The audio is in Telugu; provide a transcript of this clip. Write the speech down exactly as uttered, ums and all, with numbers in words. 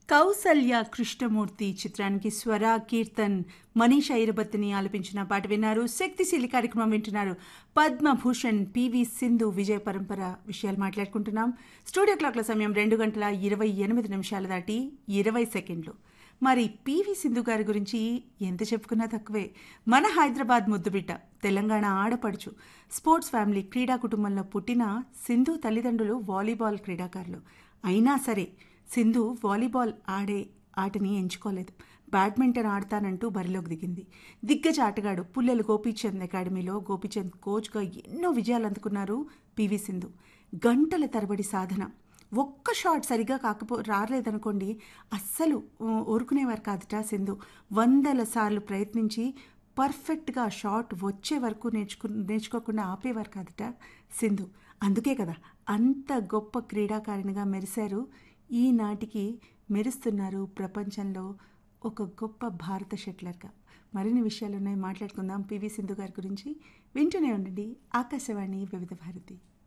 కౌసల్య కృష్ణమూర్తి చిత్రానికి స్వర కీర్తన్ మనీషా ఇరబత్తిని ఆలపించిన పాట విన్నారు. శక్తిశీలి కార్యక్రమం వింటున్నారు. పద్మభూషణ్ పివి సింధు విజయ పరంపర విషయాలు మాట్లాడుకుంటున్నాం. స్టూడియో క్లాక్ల సమయం రెండు గంటల ఇరవై ఎనిమిది నిమిషాలు దాటి ఇరవై సెకండ్లు. మరి పివి సింధు గారి గురించి ఎంత చెప్పుకున్నా తక్కువే. మన హైదరాబాద్ ముద్దుబిడ్డ, తెలంగాణ ఆడపడుచు, స్పోర్ట్స్ ఫ్యామిలీ, క్రీడా కుటుంబంలో పుట్టిన సింధు తల్లిదండ్రులు వాలీబాల్ క్రీడాకారులు. అయినా సరే సింధు వాలీబాల్ ఆడే ఆటని ఎంచుకోలేదు. బ్యాడ్మింటన్ ఆడతానంటూ బరిలోకి దిగింది. దిగ్గజ ఆటగాడు పుల్లెలు గోపీచంద్ అకాడమీలో గోపీచంద్ కోచ్గా ఎన్నో విజయాలు అందుకున్నారు పివి సింధు. గంటల తరబడి సాధన. ఒక్క షాట్ సరిగా కాకపో రాలేదనుకోండి అస్సలు ఊరుకునేవారు కాదట సింధు. వందల సార్లు ప్రయత్నించి పర్ఫెక్ట్గా షాట్ వచ్చే వరకు నేర్చుకు నేర్చుకోకుండా ఆపేవారు కాదట సింధు. అందుకే కదా అంత గొప్ప క్రీడాకారిణిగా మెరిశారు. ఈనాటికి మెరుస్తున్నారు ప్రపంచంలో ఒక గొప్ప భారత షట్లర్గా. మరిన్ని విషయాలు ఉన్నాయి, మాట్లాడుకుందాం పివి సింధు గారి గురించి. వింటూనే ఉండండి ఆకాశవాణి వివిధ భారతి.